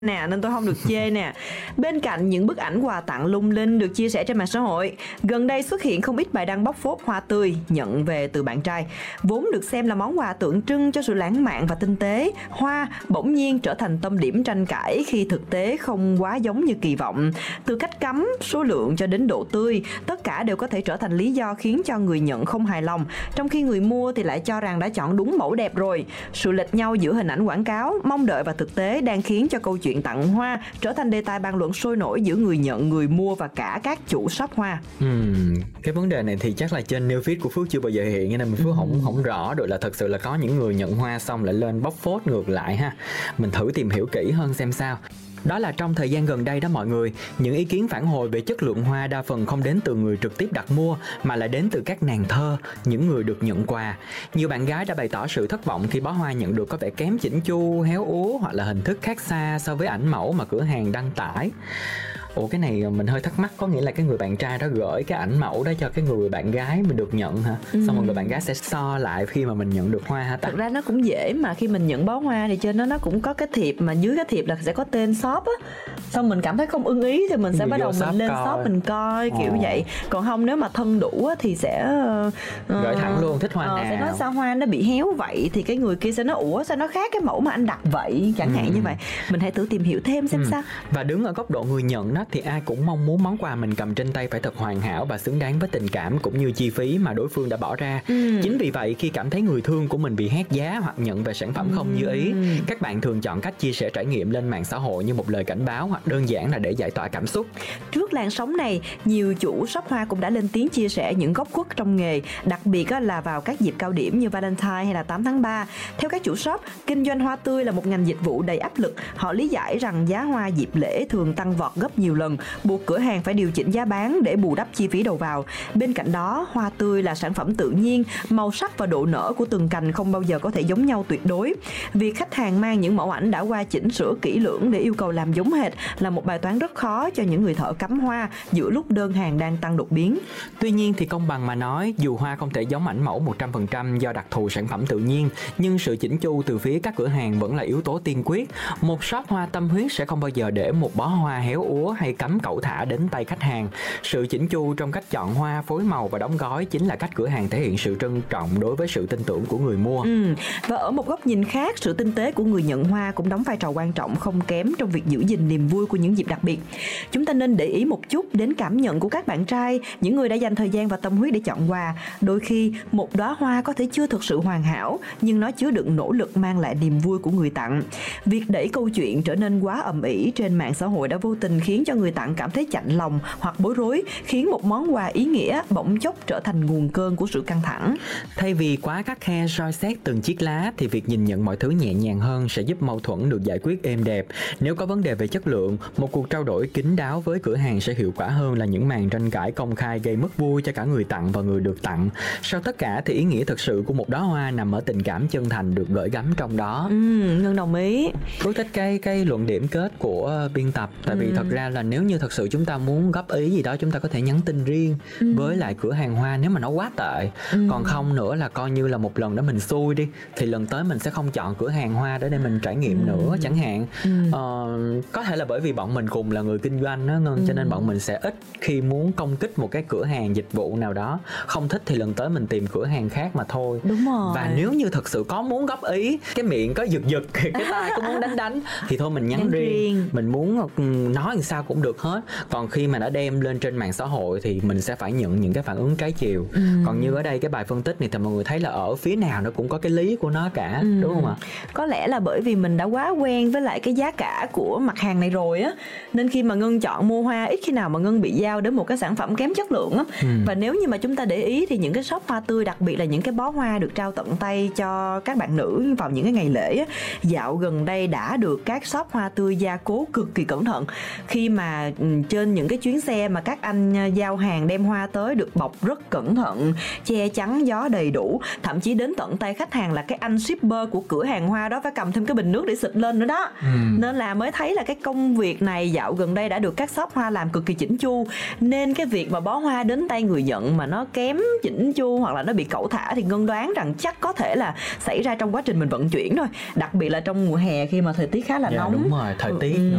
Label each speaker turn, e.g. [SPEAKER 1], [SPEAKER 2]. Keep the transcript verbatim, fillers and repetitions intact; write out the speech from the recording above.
[SPEAKER 1] nè nên tôi không được chê nè. Bên cạnh những bức ảnh quà tặng lung linh được chia sẻ trên mạng xã hội, gần đây xuất hiện không ít bài đăng bóc phốt hoa tươi nhận về từ bạn trai. Vốn được xem là món quà tượng trưng cho sự lãng mạn và tinh tế, hoa bỗng nhiên trở thành tâm điểm tranh cãi khi thực tế không quá giống như kỳ vọng. Từ cách cắm, số lượng cho đến độ tươi, tất cả đều có thể trở thành lý do khiến cho người nhận không hài lòng, trong khi người mua thì lại cho rằng đã chọn đúng mẫu đẹp rồi. Sự lệch nhau giữa hình ảnh quảng cáo, mong đợi và thực tế đang khiến cho câu chuyện tặng hoa trở thành đề tài bàn luận sôi nổi giữa người nhận, người mua và cả các chủ shop hoa.
[SPEAKER 2] Uhm, cái vấn đề này thì chắc là trên new feed của Phước chưa bao giờ hiện, nên mình Phước không không rõ được là thật sự là có những người nhận hoa xong lại lên bóc phốt ngược lại ha. Mình thử tìm hiểu kỹ hơn xem sao. Đó là trong thời gian gần đây đó mọi người, những ý kiến phản hồi về chất lượng hoa đa phần không đến từ người trực tiếp đặt mua mà là đến từ các nàng thơ, những người được nhận quà. Nhiều bạn gái đã bày tỏ sự thất vọng khi bó hoa nhận được có vẻ kém chỉnh chu, héo úa hoặc là hình thức khác xa so với ảnh mẫu mà cửa hàng đăng tải. Ủa cái này mình hơi thắc mắc, có nghĩa là cái người bạn trai đó gửi cái ảnh mẫu đó cho cái người bạn gái mình được nhận hả? Ừ. Xong rồi người bạn gái sẽ so lại khi mà mình nhận được hoa hả ta?
[SPEAKER 1] Thật ra nó cũng dễ mà, khi mình nhận bó hoa thì trên nó nó cũng có cái thiệp, mà dưới cái thiệp là sẽ có tên shop á. Xong mình cảm thấy không ưng ý thì mình sẽ bắt đầu mình lên coi. shop mình coi kiểu Ồ. vậy. Còn không nếu mà thân đủ á thì sẽ uh,
[SPEAKER 2] gửi thẳng luôn thích hoa uh, nào.
[SPEAKER 1] Sẽ nói sao hoa nó bị héo vậy, thì cái người kia sẽ nói ủa sao nó khác cái mẫu mà anh đặt vậy, chẳng hạn ừ. như vậy. Mình hãy thử tìm hiểu thêm xem ừ. sao.
[SPEAKER 2] Và đứng ở góc độ người nhận đó thì ai cũng mong muốn món quà mình cầm trên tay phải thật hoàn hảo và xứng đáng với tình cảm cũng như chi phí mà đối phương đã bỏ ra. Ừ. Chính vì vậy khi cảm thấy người thương của mình bị hét giá hoặc nhận về sản phẩm ừ. không như ý, các bạn thường chọn cách chia sẻ trải nghiệm lên mạng xã hội như một lời cảnh báo hoặc đơn giản là để giải tỏa cảm xúc.
[SPEAKER 1] Trước làn sóng này, nhiều chủ shop hoa cũng đã lên tiếng chia sẻ những góc khuất trong nghề, đặc biệt là vào các dịp cao điểm như Valentine hay là tám tháng ba. Theo các chủ shop, kinh doanh hoa tươi là một ngành dịch vụ đầy áp lực. Họ lý giải rằng giá hoa dịp lễ thường tăng vọt gấp nhiều lần, buộc cửa hàng phải điều chỉnh giá bán để bù đắp chi phí đầu vào. Bên cạnh đó, hoa tươi là sản phẩm tự nhiên, màu sắc và độ nở của từng cành không bao giờ có thể giống nhau tuyệt đối. Việc khách hàng mang những mẫu ảnh đã qua chỉnh sửa kỹ lưỡng để yêu cầu làm giống hệt là một bài toán rất khó cho những người thợ cắm hoa giữa lúc đơn hàng đang tăng đột biến.
[SPEAKER 2] Tuy nhiên thì công bằng mà nói, dù hoa không thể giống ảnh mẫu một trăm phần trăm do đặc thù sản phẩm tự nhiên, nhưng sự chỉnh chu từ phía các cửa hàng vẫn là yếu tố tiên quyết. Một shop hoa tâm huyết sẽ không bao giờ để một bó hoa héo úa hay cắm cẩu thả đến tay khách hàng. Sự chỉnh chu trong cách chọn hoa, phối màu và đóng gói chính là cách cửa hàng thể hiện sự trân trọng đối với sự tin tưởng của người mua.
[SPEAKER 1] Ừ. Và ở một góc nhìn khác, sự tinh tế của người nhận hoa cũng đóng vai trò quan trọng không kém trong việc giữ gìn niềm vui của những dịp đặc biệt. Chúng ta nên để ý một chút đến cảm nhận của các bạn trai, những người đã dành thời gian và tâm huyết để chọn quà. Đôi khi, một đóa hoa có thể chưa thực sự hoàn hảo, nhưng nó chứa đựng nỗ lực mang lại niềm vui của người tặng. Việc đẩy câu chuyện trở nên quá ầm ĩ trên mạng xã hội đã vô tình khiến cho người tặng cảm thấy chạnh lòng hoặc bối rối, khiến một món quà ý nghĩa bỗng chốc trở thành nguồn cơn của sự căng thẳng.
[SPEAKER 2] Thay vì quá khắt khe soi xét từng chiếc lá thì việc nhìn nhận mọi thứ nhẹ nhàng hơn sẽ giúp mâu thuẫn được giải quyết êm đẹp. Nếu có vấn đề về chất lượng, một cuộc trao đổi kín đáo với cửa hàng sẽ hiệu quả hơn là những màn tranh cãi công khai gây mất vui cho cả người tặng và người được tặng. Sau tất cả thì ý nghĩa thực sự của một đóa hoa nằm ở tình cảm chân thành được gửi gắm trong đó.
[SPEAKER 1] Ừ, Ngân đồng ý.
[SPEAKER 2] Rất thích cái cái luận điểm kết của biên tập, tại ừ. vì thật ra là nếu như thật sự chúng ta muốn góp ý gì đó, chúng ta có thể nhắn tin riêng ừ. với lại cửa hàng hoa nếu mà nó quá tệ. Ừ. Còn không nữa là coi như là một lần đó mình xui đi, thì lần tới mình sẽ không chọn cửa hàng hoa đó để mình trải nghiệm ừ. nữa chẳng hạn. Ừ. Ờ, có thể là bởi vì bọn mình cùng là người kinh doanh đó Ngân, ừ. cho nên bọn mình sẽ ít khi muốn công kích một cái cửa hàng dịch vụ nào đó. Không thích thì lần tới mình tìm cửa hàng khác mà thôi.
[SPEAKER 1] Đúng rồi.
[SPEAKER 2] Và nếu như thật sự có muốn góp ý, cái miệng có giật giật, cái tai có muốn đánh đánh thì thôi mình nhắn, nhắn riêng. riêng Mình muốn nói làm sao cũng được hết. Còn khi mà đã đem lên trên mạng xã hội thì mình sẽ phải nhận những cái phản ứng trái chiều. ừ. Còn như ở đây cái bài phân tích này thì mọi người thấy là ở phía nào nó cũng có cái lý của nó cả. ừ. Đúng không ạ?
[SPEAKER 1] Có lẽ là bởi vì mình đã quá quen với lại cái giá cả của mặt hàng này rồi á, nên khi mà Ngân chọn mua hoa, ít khi nào mà Ngân bị giao đến một cái sản phẩm kém chất lượng á. ừ. Và nếu như mà chúng ta để ý thì những cái shop hoa tươi, đặc biệt là những cái bó hoa được trao tận tay cho các bạn nữ vào những cái ngày lễ á, dạo gần đây đã được các shop hoa tươi gia cố cực kỳ cẩn thận. Khi mà mà ừ, trên những cái chuyến xe mà các anh ờ, giao hàng đem hoa tới được bọc rất cẩn thận, che chắn gió đầy đủ, thậm chí đến tận tay khách hàng là cái anh shipper của cửa hàng hoa đó phải cầm thêm cái bình nước để xịt lên nữa đó.
[SPEAKER 2] Ừ.
[SPEAKER 1] Nên là mới thấy là cái công việc này dạo gần đây đã được các shop hoa làm cực kỳ chỉnh chu, nên cái việc mà bó hoa đến tay người nhận mà nó kém chỉnh chu hoặc là nó bị cẩu thả thì Ngân đoán rằng chắc có thể là xảy ra trong quá trình mình vận chuyển thôi, đặc biệt là trong mùa hè khi mà thời tiết khá là
[SPEAKER 2] Dạ,
[SPEAKER 1] nóng.
[SPEAKER 2] đúng rồi, thời
[SPEAKER 1] Ừ,
[SPEAKER 2] tiết
[SPEAKER 1] ừ.